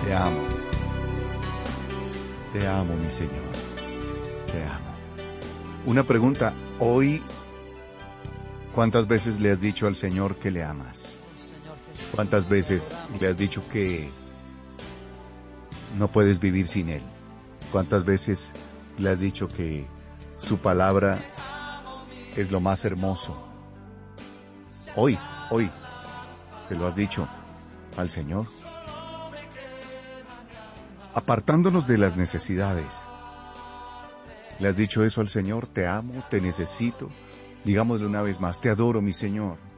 amo. Te amo, mi Señor. Te amo. Una pregunta. Hoy, ¿cuántas veces le has dicho al Señor que le amas? ¿Cuántas veces le has dicho que no puedes vivir sin Él? ¿Cuántas veces le has dicho que su palabra es lo más hermoso? Hoy, ¿se lo has dicho al Señor? Apartándonos de las necesidades, ¿le has dicho eso al Señor? Te amo, te necesito. Digámosle una vez más, te adoro, mi Señor.